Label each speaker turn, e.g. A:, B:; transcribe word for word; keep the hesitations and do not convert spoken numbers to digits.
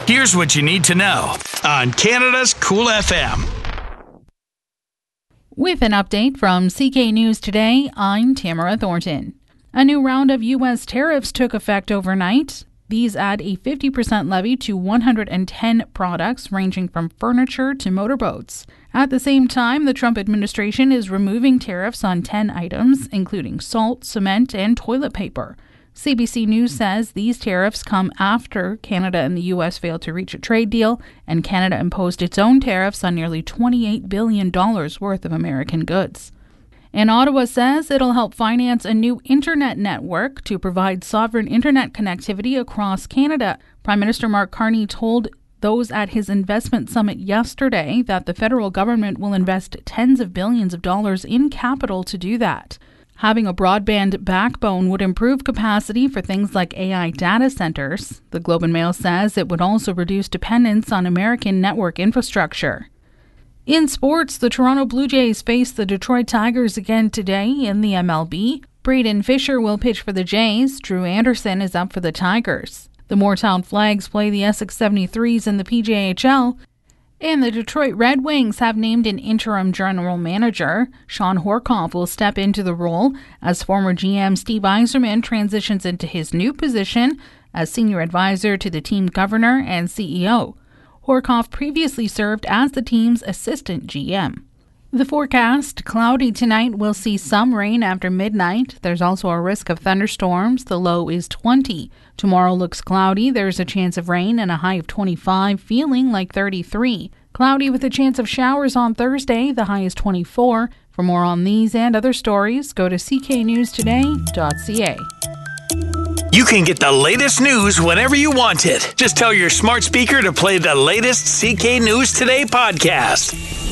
A: Here's what you need to know on Canada's Cool F M.
B: With an update from C K News Today, I'm Tamara Thornton. A new round of U S tariffs took effect overnight. These add a fifty percent levy to one hundred ten products ranging from furniture to motorboats. At the same time, the Trump administration is removing tariffs on ten items, including salt, cement, and toilet paper. C B C News says these tariffs come after Canada and the U S failed to reach a trade deal, and Canada imposed its own tariffs on nearly twenty-eight billion dollars worth of American goods. And Ottawa says it'll help finance a new internet network to provide sovereign internet connectivity across Canada. Prime Minister Mark Carney told those at his investment summit yesterday that the federal government will invest tens of billions of dollars in capital to do that. Having a broadband backbone would improve capacity for things like A I data centers. The Globe and Mail says it would also reduce dependence on American network infrastructure. In sports, the Toronto Blue Jays face the Detroit Tigers again today in the M L B. Braden Fisher will pitch for the Jays. Drew Anderson is up for the Tigers. The Moortown Flags play the Essex seventy-threes in the P J H L. And the Detroit Red Wings have named an interim general manager. Sean Horkoff will step into the role as former G M Steve Yzerman transitions into his new position as senior advisor to the team governor and C E O. Horkoff previously served as the team's assistant G M. The forecast: cloudy tonight. We'll see some rain after midnight. There's also a risk of thunderstorms. The low is twenty. Tomorrow looks cloudy. There's a chance of rain and a high of twenty-five, feeling like thirty-three. Cloudy with a chance of showers on Thursday. The high is twenty-four. For more on these and other stories, go to c k news today dot c a.
A: You can get the latest news whenever you want it. Just tell your smart speaker to play the latest C K News Today podcast.